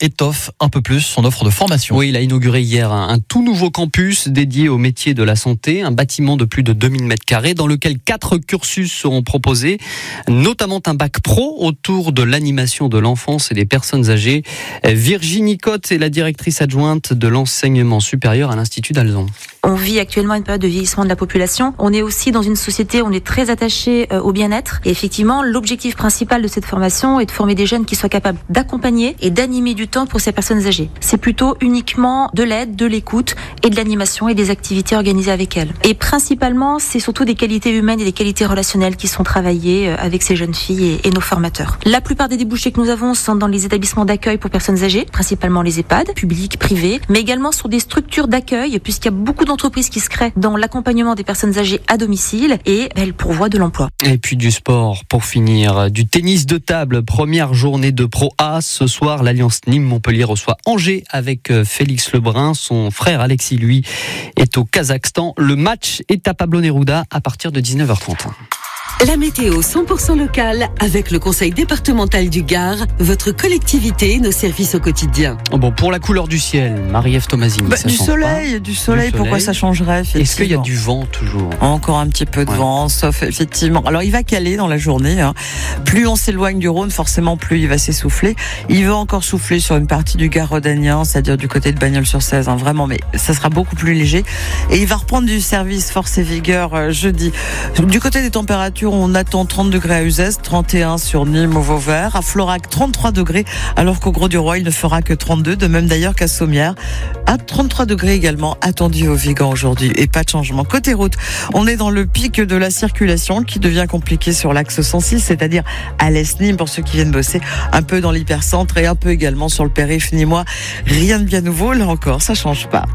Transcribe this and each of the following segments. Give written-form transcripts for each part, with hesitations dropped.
étoffe un peu plus son offre de formation. Oui, il a inauguré hier un tout nouveau campus dédié aux métiers de la santé, un bâtiment de plus de 2000 m² dans lequel 4 cursus seront proposés, notamment un bac pro autour de l'animation de l'enfance et des personnes âgées. Virginie Cotte est la directrice adjointe de l'enseignement supérieur à l'Institut d'Alzon. On vit actuellement une période de vieillissement de la population. On est aussi dans une société où on est très attaché au bien-être. Et effectivement, l'objectif principal de cette formation est de former des jeunes qui soient capables d'accompagner et d'animer du temps pour ces personnes âgées. C'est plutôt uniquement de l'aide, de l'écoute et de l'animation et des activités organisées avec elles. Et principalement, c'est surtout des qualités humaines et des qualités relationnelles qui sont travaillées avec ces jeunes filles et nos formateurs. La plupart des débouchés que nous avons sont dans les établissements d'accueil pour personnes âgées, principalement les EHPAD, publics, privés, mais également sur des structures d'accueil, puisqu'il y a beaucoup d'entreprises qui se créent dans l'accompagnement des personnes âgées à domicile et elles pourvoient de l'emploi. Et puis du sport pour finir, du tennis de table, première journée de Pro A. Ce soir, l'Alliance Nîmes-Montpellier reçoit Angers avec Félix Lebrun. Son frère Alexis, lui, est au Kazakhstan. Le match est à Pablo Neruda à partir de 19h30. La météo 100% locale avec le conseil départemental du Gard, votre collectivité, nos services au quotidien. Bon, pour la couleur du ciel, Marie-Ève Tomasini, ça du change soleil, pas. du soleil, pourquoi ça changerait? Est-ce qu'il y a du vent toujours? Encore un petit peu de vent, sauf effectivement. Alors il va caler dans la journée. Plus on s'éloigne du Rhône, forcément plus il va s'essouffler. Il va encore souffler sur une partie du Gard rhodanien, c'est-à-dire du côté de Bagnols-sur-Cèze, vraiment, mais ça sera beaucoup plus léger. Et il va reprendre du service force et vigueur jeudi. Du côté des températures, on attend 30 degrés à Uzès, 31 sur Nîmes au Vauvert, à Florac 33 degrés, alors qu'au Grau-du-Roi il ne fera que 32, de même d'ailleurs qu'à Sommières. À 33 degrés également attendu au Vigan aujourd'hui et pas de changement. Côté route, on est dans le pic de la circulation qui devient compliqué sur l'axe 106, c'est-à-dire à l'Est-Nîmes pour ceux qui viennent bosser, un peu dans l'hypercentre et un peu également sur le périph' nîmois. Rien de bien nouveau, là encore, ça change pas.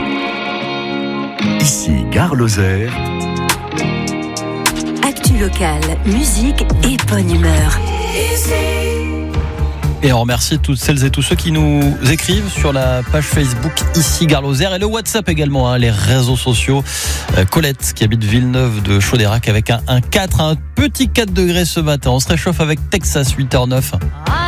Ici Gare Lozère. Actu locale, musique et bonne humeur. Et on remercie toutes celles et tous ceux qui nous écrivent sur la page Facebook Ici Gare Lozère et le WhatsApp également, les réseaux sociaux. Colette qui habite Villeneuve de Chaudérac avec un petit 4 degrés ce matin. On se réchauffe avec Texas 8h09.